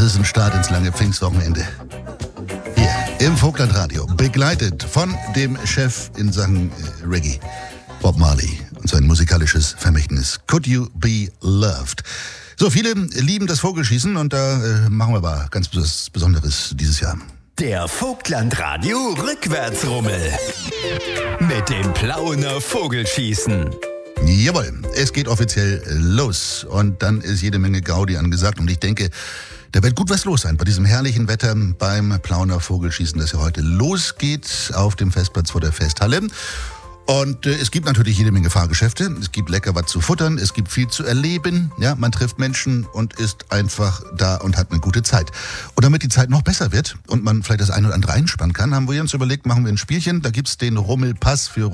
ist ein Start ins lange Pfingstwochenende. Hier im Vogtlandradio, begleitet von dem Chef in Sachen Reggae, Bob Marley, und sein musikalisches Vermächtnis Could You Be Loved. So, viele lieben das Vogelschießen und da machen wir aber ganz Besonderes dieses Jahr. Der Vogtlandradio Rückwärtsrummel mit dem Plauener Vogelschießen. Jawohl, es geht offiziell los und dann ist jede Menge Gaudi angesagt und ich denke, da wird gut was los sein bei diesem herrlichen Wetter beim Plauener Vogelschießen, das ja heute losgeht auf dem Festplatz vor der Festhalle. Und es gibt natürlich jede Menge Fahrgeschäfte, es gibt lecker was zu futtern, es gibt viel zu erleben. Ja, man trifft Menschen und ist einfach da und hat eine gute Zeit. Und damit die Zeit noch besser wird und man vielleicht das ein oder andere einspannen kann, haben wir uns überlegt, machen wir ein Spielchen. Da gibt's den Rummelpass für